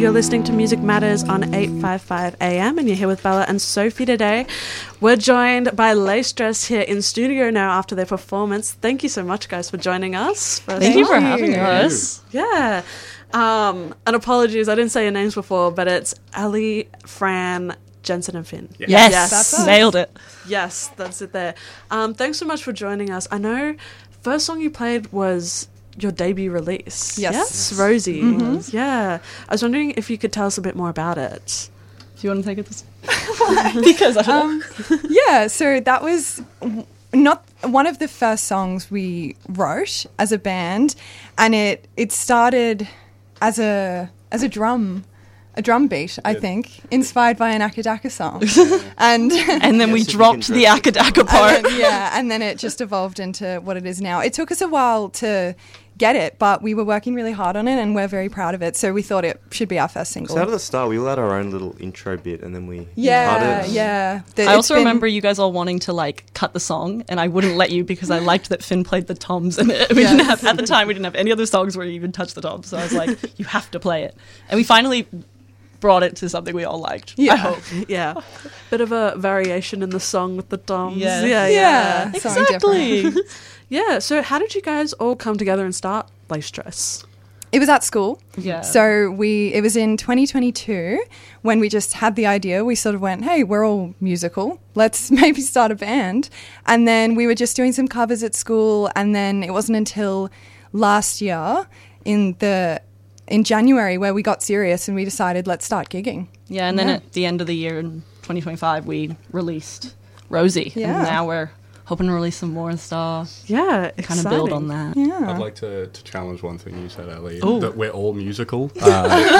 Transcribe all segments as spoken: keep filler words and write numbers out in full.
You're listening to Music Matters on eight fifty-five A M and you're here with Bella and Sophie today. We're joined by Lace Dress here in studio now after their performance. Thank you so much, guys, for joining us. Thank, Thank you for having us. Yeah. Um, and apologies, I didn't say your names before, but it's Ali, Fran, Jensen and Finn. Yes, yes. That's us. Nailed it. Yes, that's it there. Um, thanks so much for joining us. I know first song you played was your debut release. Yes. Yes, Rosie. Mm-hmm. Yeah. I was wondering if you could tell us a bit more about it. Do you want to take it this because I um, yeah, so that was w- not one of the first songs we wrote as a band, and it it started as a as a drum a drum beat, I think, inspired by an Akadaka song. and and then yes, we dropped the Akadaka part. And then, yeah, and then it just evolved into what it is now. It took us a while to get it, but we were working really hard on it and we're very proud of it, so we thought it should be our first single. So out of the start, we all had our own little intro bit and then we yeah, cut it. Yeah, the, I also remember you guys all wanting to like cut the song and I wouldn't let you because I liked that Finn played the toms in it. We yes. didn't have, at the time we didn't have any other songs where you even touched the toms, so I was like, you have to play it. And we finally brought it to something we all liked. Yeah. I hope. Yeah. Bit of a variation in the song with the toms. Yes. Yeah, yeah. yeah. Exactly. Yeah. So how did you guys all come together and start Lace Dress? It was at school. Yeah. So we it was in twenty twenty-two when we just had the idea. We sort of went, hey, we're all musical. Let's maybe start a band. And then we were just doing some covers at school, and then it wasn't until last year in the in January where we got serious and we decided let's start gigging. Yeah, and then yeah. at the end of the year in twenty twenty-five we released Rosie. Yeah. And now we're hoping to release some more stuff. Yeah, kind of build on that. Yeah. I'd like to, to challenge one thing you said earlier, Ooh. that we're all musical. Uh,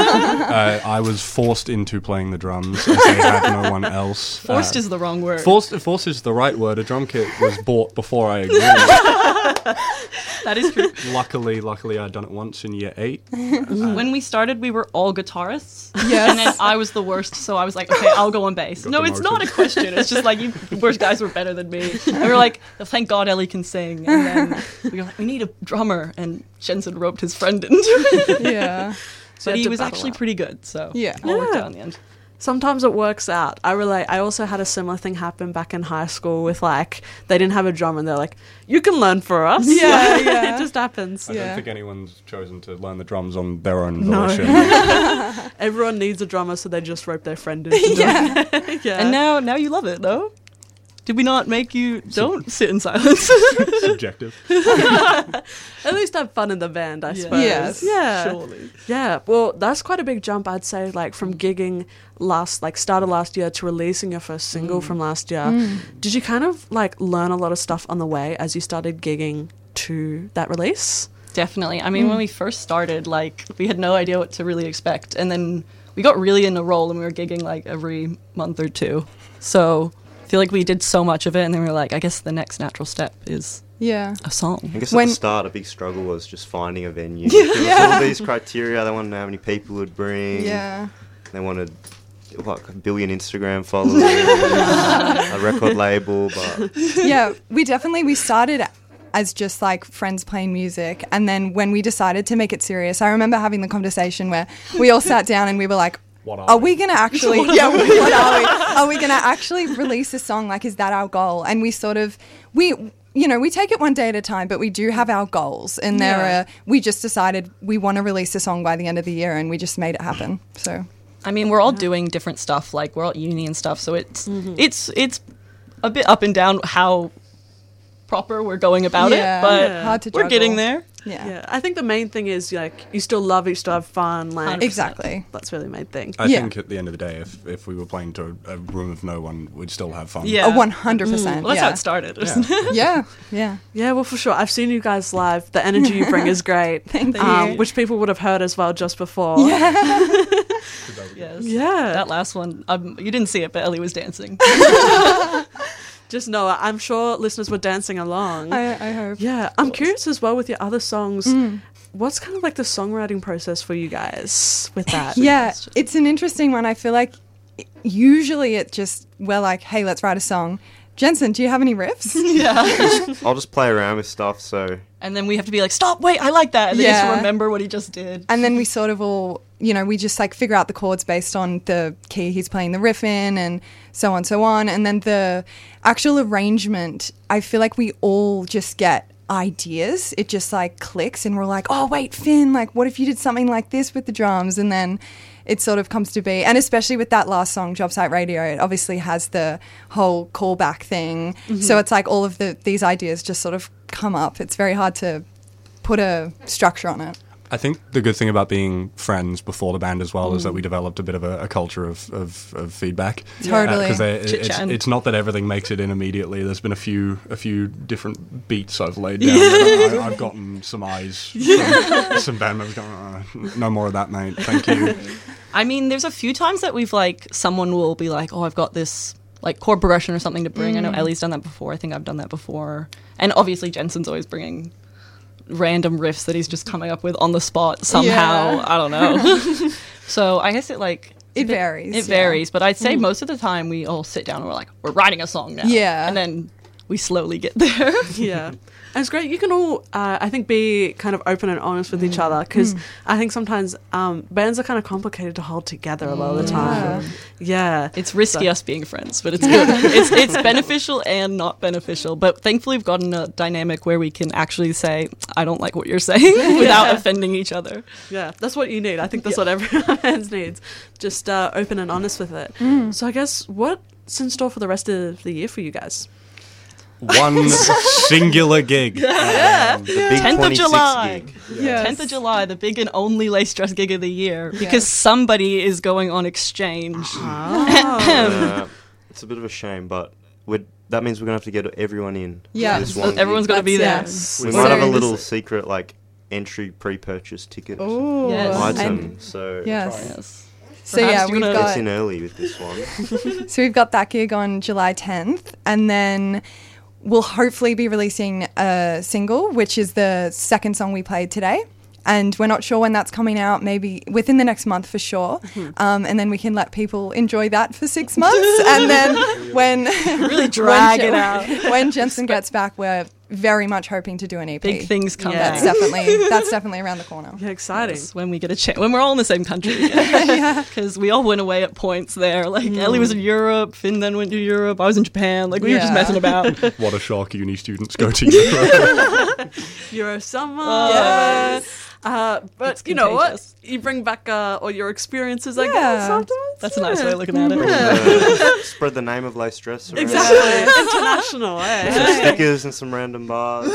uh, I was forced into playing the drums as they had no one else. Forced uh, is the wrong word. Forced, forced is the right word. A drum kit was bought before I agreed. That is true. Luckily, luckily I'd done it once in year eight. Uh, when we started, we were all guitarists. Yes. And then I was the worst, so I was like, okay, I'll go on bass. No, it's not a question. It's just like, you worst guys were better than me. And we were like, oh, thank God Ellie can sing. And then we were like, we need a drummer. And Jensen roped his friend into it. Yeah. But he was actually out. pretty good, so yeah. it all worked Yeah. out in the end. Sometimes it works out. I relate. I also had a similar thing happen back in high school with like, they didn't have a drummer and they're like, you can learn for us. Yeah, yeah. It just happens. I Yeah. don't think anyone's chosen to learn the drums on their own No. volition. Everyone needs a drummer, so they just rope their friend into Yeah. it. Yeah. And now, now you love it, no? Did we not make you don't sit in silence? Subjective. At least have fun in the band, I Yeah. suppose. Yes. Yeah. Surely. Yeah. Well, that's quite a big jump, I'd say, like from gigging last, like start of last year to releasing your first single Mm. from last year. Mm. Did you kind of like learn a lot of stuff on the way as you started gigging to that release? Definitely. I mean, when we first started, like, we had no idea what to really expect. And then we got really in a role and we were gigging, like, every month or two. So I feel like we did so much of it. And then we were like, I guess the next natural step is Yeah. a song. I guess When- at the start, a big struggle was just finding a venue. There was Yeah. all these criteria. They wanted to know how many people would bring. Yeah. They wanted like a billion Instagram followers, a record label, but Yeah, we definitely we started as just like friends playing music, and then when we decided to make it serious, I remember having the conversation where we all sat down and we were like, What are, are we gonna actually yeah what are we are we gonna actually release a song? Like, is that our goal? And we sort of we you know we take it one day at a time, but we do have our goals, and there Yeah. are we just decided we want to release a song by the end of the year, and we just made it happen. So I mean, we're all doing different stuff. Like, we're all at uni and stuff. So it's it's it's a bit up and down how proper we're going about Yeah. it. But Yeah. hard to we're juggle. getting there. yeah, Yeah. I think the main thing is like you still love it, you still have fun. Like one hundred percent. exactly. that's really the main thing. I Yeah. think at the end of the day, if, if we were playing to a, a room of no one, we'd still have fun. Yeah. A one hundred percent. Well, that's how Yeah. it started. Yeah. Yeah, yeah. Yeah, well, for sure. I've seen you guys live. The energy you bring is great. Thank um, you. Which people would have heard as well just before. Yes. Yeah. That last one, um, you didn't see it, but Ellie was dancing. Just know it. I'm sure listeners were dancing along. I, I hope. yeah. I'm curious as well with your other songs. Mm. What's kind of like the songwriting process for you guys with that? Yeah, it's an interesting one. I feel like usually it just, we're like, hey, let's write a song. Jensen, do you have any riffs? Yeah. I'll just play around with stuff. So And then we have to be like, stop, wait, I like that. And then Yeah. just remember what he just did. And then we sort of all, you know, we just like figure out the chords based on the key he's playing the riff in and so on, so on. And then the actual arrangement, I feel like we all just get ideas. It just like clicks and we're like, oh, wait, Finn, like what if you did something like this with the drums? And then it sort of comes to be. And especially with that last song, Job Site Radio, it obviously has the whole callback thing. Mm-hmm. So it's like all of the these ideas just sort of come up. It's very hard to put a structure on it. I think the good thing about being friends before the band as well is Mm. that we developed a bit of a, a culture of, of, of feedback. Totally. Because it's, Chit-chatting. it's not that everything makes it in immediately. There's been a few a few different beats I've laid down. that I, I've gotten some eyes from some band members going, oh, no more of that, mate. Thank you. I mean, there's a few times that we've like, someone will be like, oh, I've got this like chord progression or something to bring. I know Ellie's done that before. I think I've done that before. And obviously Jensen's always bringing random riffs that he's just coming up with on the spot somehow. Yeah. I don't know. So I guess it like... It varies. It yeah. varies. But I'd say most of the time we all sit down and we're like, we're writing a song now. Yeah. And then we slowly get there. Yeah. And it's great. You can all, uh, I think, be kind of open and honest with each other because I think sometimes um, bands are kind of complicated to hold together a lot of the time. Yeah. It's risky So- us being friends, but it's good. it's it's beneficial and not beneficial. But thankfully, we've gotten a dynamic where we can actually say, "I don't like what you're saying," without offending each other. Yeah, that's what you need. I think that's what everyone needs. Just uh, open and honest with it. So I guess what's in store for the rest of the year for you guys? One singular gig. Yeah. the big tenth of twenty-six July. gig. Yes. tenth of July, the big and only Lace Dress gig of the year, because somebody is going on exchange. Uh, it's a bit of a shame, but we're, that means we're gonna have to get everyone in. Yeah. for this So one everyone's gig. going to be there. Yes. We So might have a this- little secret like entry pre-purchase ticket Ooh. Yes. item. And- So yes. Yes. So Perhaps yeah, you we've wanna- got get in early with this one. so we've got that gig on July tenth, and then we'll hopefully be releasing a single, which is the second song we played today. And we're not sure when that's coming out, maybe within the next month for sure. Um, and then we can let people enjoy that for six months. And then when Really drag when, it out. when Jensen gets back, we're very much hoping to do an E P. Big things come Yeah. That's back. definitely that's definitely around the corner. Yeah, exciting. Yes, when we get a chance, when we're all in the same country again. Because we all went away at points there. Like, Ellie was in Europe, Finn then went to Europe, I was in Japan. Like, we were just Yeah. messing about. What a shock, uni students go to Europe. Euro summer. Yes. Uh, but It's you know what? contagious. You bring back uh, all your experiences, I Yeah. guess, afterwards. That's a nice way of looking at it. Uh, spread the name of Lace Dress around. Exactly. International, eh? Some stickers and some random bars.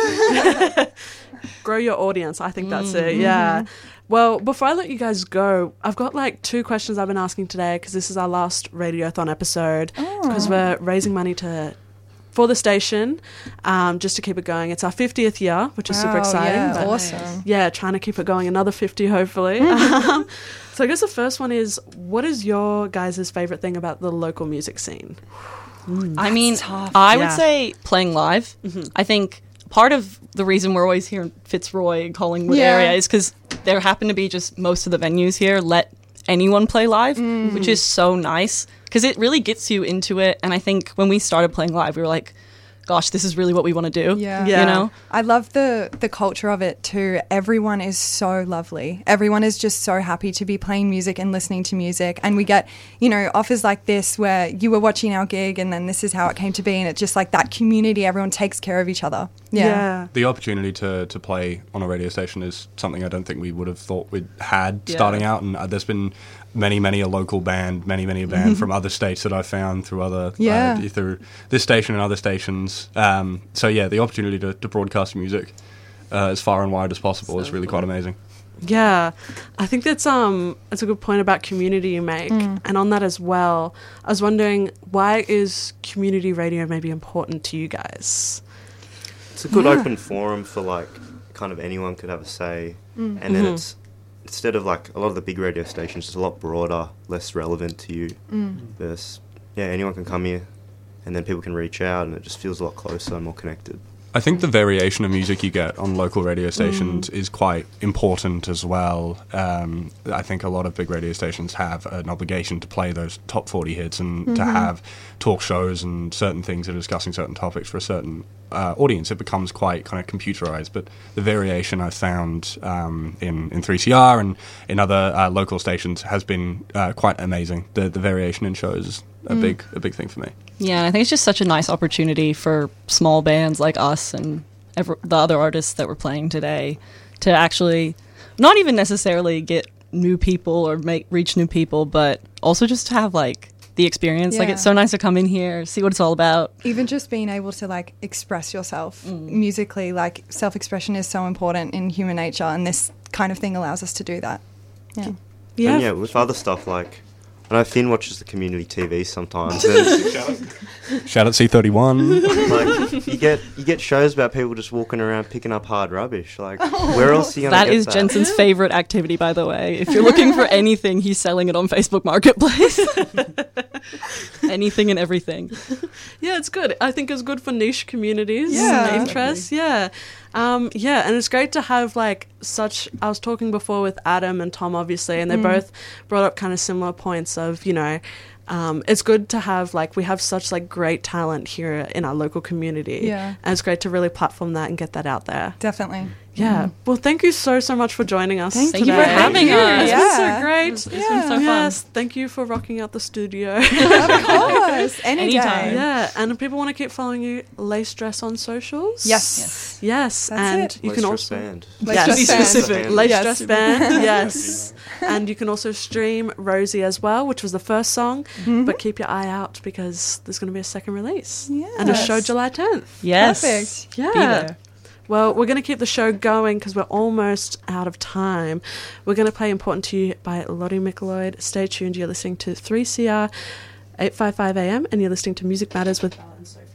Grow your audience. I think that's it. Yeah. Well, before I let you guys go, I've got like two questions I've been asking today because this is our last Radiothon episode because we're raising money to for the station um, just to keep it going. It's our fiftieth year, which is super Wow, exciting. yeah, but awesome. yeah, trying to keep it going another fifty, hopefully. um, so I guess the first one is, what is your guys' favorite thing about the local music scene? I mean, tough. I would Yeah. say playing live. I think part of the reason we're always here in Fitzroy, Collingwood Yeah. area is because there happen to be just most of the venues here let anyone play live, which is so nice because it really gets you into it. And I think when we started playing live, we were like, gosh, this is really what we want to do. Yeah. Yeah. You know? I love the the culture of it too. Everyone is so lovely. Everyone is just so happy to be playing music and listening to music. And we get, you know, offers like this where you were watching our gig and then this is how it came to be. And it's just like that community, everyone takes care of each other. Yeah. The opportunity to, to play on a radio station is something I don't think we would have thought we'd had Yeah. starting out. And uh, there's been many, many a local band, many, many a band from other states that I've found through other, Yeah. uh, through this station and other stations. Um, so yeah, the opportunity to, to broadcast music uh, as far and wide as possible is really quite amazing. Yeah, I think that's um that's a good point about community you make, and on that as well, I was wondering, why is community radio maybe important to you guys? It's a good open forum for like kind of anyone could have a say, and then it's instead of like a lot of the big radio stations, it's a lot broader, less relevant to you. Versus, yeah, anyone can come here, and then people can reach out, and it just feels a lot closer and more connected. I think the variation of music you get on local radio stations mm. is quite important as well. Um, I think a lot of big radio stations have an obligation to play those top forty hits and mm-hmm. to have talk shows and certain things that are discussing certain topics for a certain uh, audience. It becomes quite kind of computerized, but the variation I've found um, in, in three C R and in other uh, local stations has been uh, quite amazing. The, the variation in shows is a mm. big a big thing for me. Yeah, I think it's just such a nice opportunity for small bands like us and ever, the other artists that we're playing today to actually not even necessarily get new people or make reach new people, but also just to have like the experience. Yeah. Like it's so nice to come in here, see what it's all about. Even just being able to like express yourself mm. musically, like self-expression is so important in human nature, and this kind of thing allows us to do that. Yeah. Yeah. And yeah, with other stuff like I know Finn watches the community T V sometimes. And shout out C thirty-one. Like you get you get shows about people just walking around picking up hard rubbish. Like oh, where else are you gonna that get is that? Jensen's favourite activity, by the way. If you're looking for anything, he's selling it on Facebook Marketplace. Anything and everything. Yeah, it's good. I think it's good for niche communities yeah, and interests. Exactly. Yeah. Um, yeah, and it's great to have like such, I was talking before with Adam and Tom obviously, and they mm. both brought up kind of similar points of, you know, um, it's good to have like, we have such like great talent here in our local community. Yeah. And it's great to really platform that and get that out there. Definitely. Yeah. Mm. Well, thank you so, so much for joining us Thank today. you for having us. It's yeah. been so great. It's, it's yeah. been so fun. Yes. Thank you for rocking out the studio. Of course. Any Anytime. day. Yeah. And if people want to keep following you, Lace Dress on socials. Yes. Yes. yes. That's and it. you Lace can Dress also Band. Lace yes. Dress Be Band. specific. Lace yes. Dress Band. Yes. And you can also stream Rosie as well, which was the first song. Mm-hmm. But keep your eye out because there's going to be a second release. Yes. And a show July tenth. Yes. Perfect. Yeah. Be there. Well, we're going to keep the show going because we're almost out of time. We're going to play Important to You by Lottie Mickeloid. Stay tuned. You're listening to three C R eight fifty-five A M and you're listening to Music Matters with Bella and Sophie.